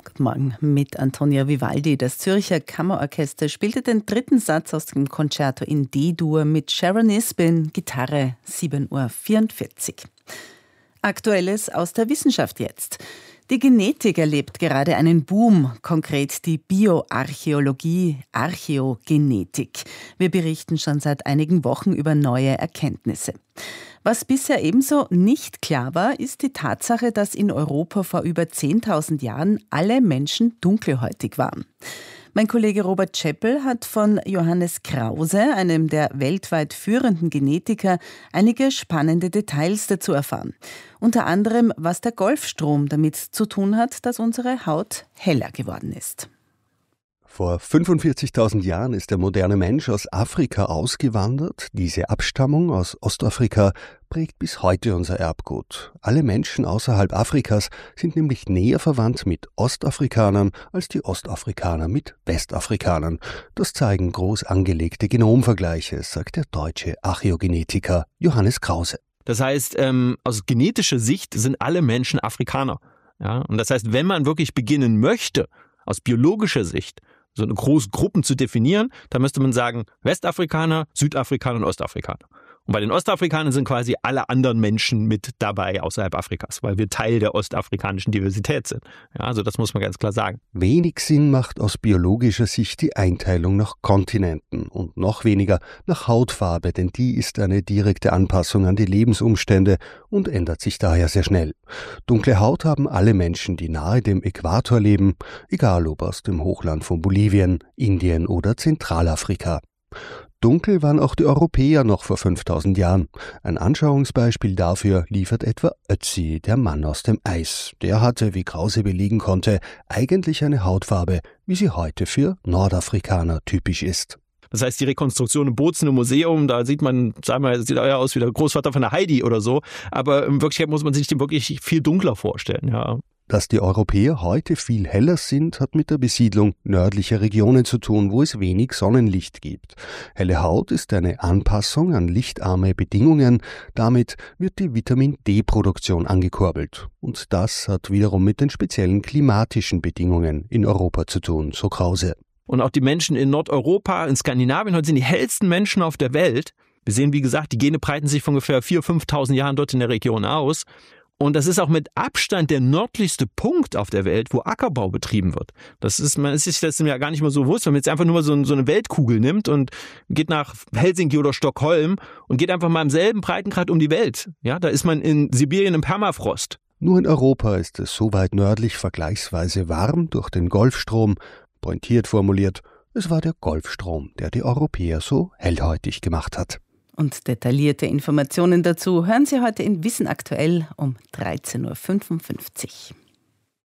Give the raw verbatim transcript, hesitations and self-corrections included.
Guten Morgen mit Antonia Vivaldi. Das Zürcher Kammerorchester spielte den dritten Satz aus dem Concerto in D-Dur mit Sharon Isbell, Gitarre, sieben Uhr vierundvierzig. Aktuelles aus der Wissenschaft jetzt. Die Genetik erlebt gerade einen Boom, konkret die Bioarchäologie, Archäogenetik. Wir berichten schon seit einigen Wochen über neue Erkenntnisse. Was bisher ebenso nicht klar war, ist die Tatsache, dass in Europa vor über zehntausend Jahren alle Menschen dunkelhäutig waren. Mein Kollege Robert Scheppel hat von Johannes Krause, einem der weltweit führenden Genetiker, einige spannende Details dazu erfahren. Unter anderem, was der Golfstrom damit zu tun hat, dass unsere Haut heller geworden ist. Vor fünfundvierzigtausend Jahren ist der moderne Mensch aus Afrika ausgewandert. Diese Abstammung aus Ostafrika prägt bis heute unser Erbgut. Alle Menschen außerhalb Afrikas sind nämlich näher verwandt mit Ostafrikanern als die Ostafrikaner mit Westafrikanern. Das zeigen groß angelegte Genomvergleiche, sagt der deutsche Archäogenetiker Johannes Krause. Das heißt, ähm, aus genetischer Sicht sind alle Menschen Afrikaner. Ja? Und das heißt, wenn man wirklich beginnen möchte, aus biologischer Sicht, so eine große Gruppen zu definieren, dann müsste man sagen Westafrikaner, Südafrikaner und Ostafrikaner. Und bei den Ostafrikanern sind quasi alle anderen Menschen mit dabei außerhalb Afrikas, weil wir Teil der ostafrikanischen Diversität sind. Ja, also das muss man ganz klar sagen. Wenig Sinn macht aus biologischer Sicht die Einteilung nach Kontinenten und noch weniger nach Hautfarbe, denn die ist eine direkte Anpassung an die Lebensumstände und ändert sich daher sehr schnell. Dunkle Haut haben alle Menschen, die nahe dem Äquator leben, egal ob aus dem Hochland von Bolivien, Indien oder Zentralafrika. Dunkel waren auch die Europäer noch vor fünftausend Jahren. Ein Anschauungsbeispiel dafür liefert etwa Ötzi, der Mann aus dem Eis. Der hatte, wie Krause belegen konnte, eigentlich eine Hautfarbe, wie sie heute für Nordafrikaner typisch ist. Das heißt, die Rekonstruktion im Bozen im Museum, da sieht man, sagen wir, sieht eher aus wie der Großvater von der Heidi oder so. Aber in Wirklichkeit muss man sich den wirklich viel dunkler vorstellen, ja. Dass die Europäer heute viel heller sind, hat mit der Besiedlung nördlicher Regionen zu tun, wo es wenig Sonnenlicht gibt. Helle Haut ist eine Anpassung an lichtarme Bedingungen. Damit wird die Vitamin-D-Produktion angekurbelt. Und das hat wiederum mit den speziellen klimatischen Bedingungen in Europa zu tun, so Krause. Und auch die Menschen in Nordeuropa, in Skandinavien, heute sind die hellsten Menschen auf der Welt. Wir sehen, wie gesagt, die Gene breiten sich von ungefähr viertausend, fünftausend Jahren dort in der Region aus. Und das ist auch mit Abstand der nördlichste Punkt auf der Welt, wo Ackerbau betrieben wird. Das ist, man ist sich das ja gar nicht mehr so bewusst, wenn man jetzt einfach nur mal so, so eine Weltkugel nimmt und geht nach Helsinki oder Stockholm und geht einfach mal im selben Breitengrad um die Welt. Ja, da ist man in Sibirien im Permafrost. Nur in Europa ist es so weit nördlich vergleichsweise warm durch den Golfstrom. Pointiert formuliert, es war der Golfstrom, der die Europäer so hellhäutig gemacht hat. Und detaillierte Informationen dazu hören Sie heute in Wissen aktuell um dreizehn Uhr fünfundfünfzig.